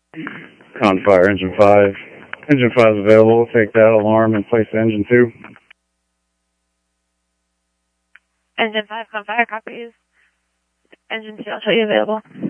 On fire, engine 5. Engine 5 is available. Take that alarm and place engine 2. Engine 5 on fire, copies. Engine 2, I'll show you available.